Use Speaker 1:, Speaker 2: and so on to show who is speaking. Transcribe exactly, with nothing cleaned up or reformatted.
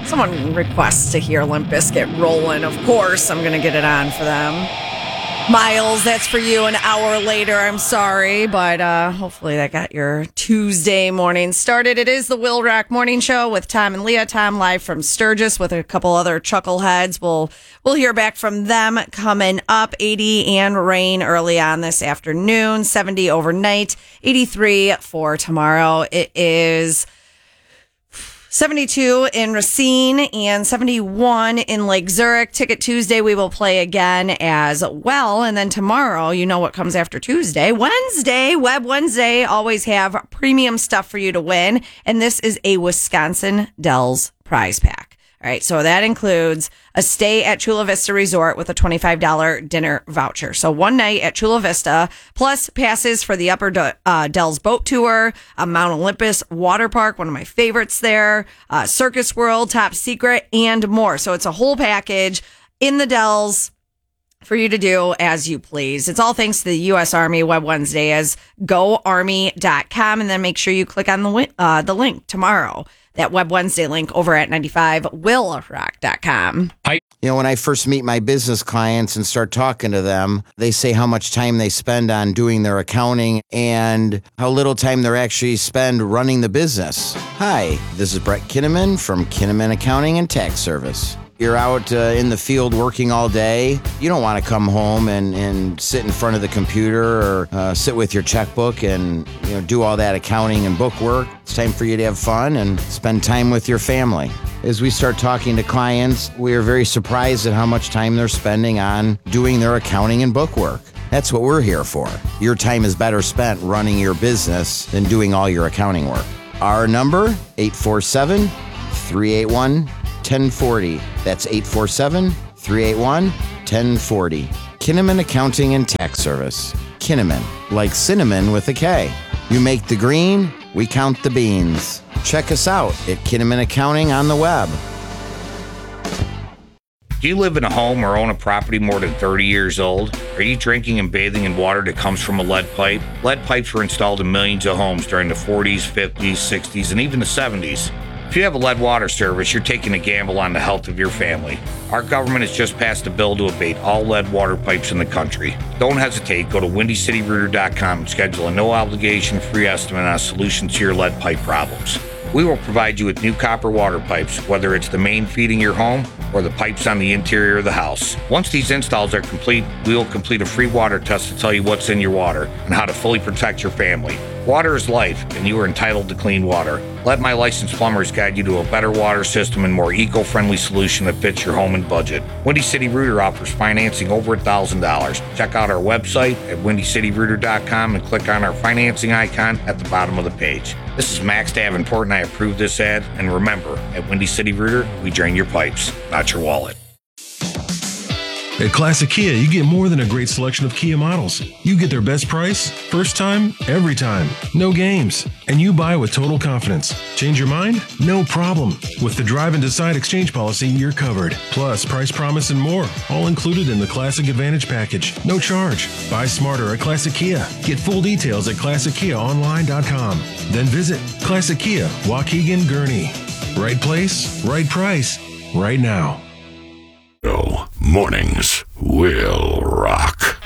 Speaker 1: Someone requests to hear Limp Bizkit rolling. Of course, I'm going to get it on for them. Miles, that's for you an hour later. I'm sorry, but uh, hopefully that got your Tuesday morning started. It is the Will Rock Morning Show with Tom and Leah. Tom live from Sturgis with a couple other chuckleheads. We'll we'll hear back from them coming up. eighty and rain early on this afternoon. seventy overnight. eighty-three for tomorrow. It is seventy-two in Racine and seventy-one in Lake Zurich. Ticket Tuesday, we will play again as well. And then tomorrow, you know what comes after Tuesday. Wednesday, Web Wednesday, always have premium stuff for you to win. And this is a Wisconsin Dells prize pack. All right, so that includes a stay at Chula Vista Resort with a twenty-five dollars dinner voucher. So one night at Chula Vista, plus passes for the Upper De- uh, Dells Boat Tour, uh, Mount Olympus Water Park, one of my favorites there, uh, Circus World, Top Secret, and more. So it's a whole package in the Dells for you to do as you please. It's all thanks to the U S Army. Web Wednesday is go army dot com, and then make sure you click on the wi- uh, the link tomorrow. That Web Wednesday link over at ninety-five will rock dot com.
Speaker 2: You know, when I first meet my business clients and start talking to them, they say how much time they spend on doing their accounting and how little time they actually spend running the business. Hi, this is Brett Kinnaman from Kinnaman Accounting and Tax Service. You're out uh, in the field working all day. You don't want to come home and, and sit in front of the computer or uh, sit with your checkbook and you know do all that accounting and book work. It's time for you to have fun and spend time with your family. As we start talking to clients, we are very surprised at how much time they're spending on doing their accounting and book work. That's what we're here for. Your time is better spent running your business than doing all your accounting work. Our number, eight four seven, three eight one, ten forty. That's eight four seven, three eight one, ten forty. Kinnaman Accounting and Tax Service. Kinnaman, like cinnamon with a K. You make the green, we count the beans. Check us out at Kinnaman Accounting on the web.
Speaker 3: Do you live in a home or own a property more than thirty years old? Are you drinking and bathing in water that comes from a lead pipe? Lead pipes were installed in millions of homes during the forties, fifties, sixties, and even the seventies. If you have a lead water service, you're taking a gamble on the health of your family. Our government has just passed a bill to abate all lead water pipes in the country. Don't hesitate. Go to windy city rooter dot com and schedule a no-obligation free estimate on a solution to your lead pipe problems. We will provide you with new copper water pipes, whether it's the main feeding your home or the pipes on the interior of the house. Once these installs are complete, we will complete a free water test to tell you what's in your water and how to fully protect your family. Water is life, and you are entitled to clean water. Let my licensed plumbers guide you to a better water system and more eco-friendly solution that fits your home and budget. Windy City Rooter offers financing over one thousand dollars. Check out our website at windy city rooter dot com and click on our financing icon at the bottom of the page. This is Max Davenport, and I approve this ad. And remember, at Windy City Rooter, we drain your pipes, not your wallet.
Speaker 4: At Classic Kia, you get more than a great selection of Kia models. You get their best price, first time, every time. No games. And you buy with total confidence. Change your mind? No problem. With the Drive and Decide exchange policy, you're covered. Plus, price promise and more. All included in the Classic Advantage package. No charge. Buy smarter at Classic Kia. Get full details at classic kia online dot com. Then visit Classic Kia, Waukegan, Gurnee. Right place, right price, right now.
Speaker 5: Mornings will rock.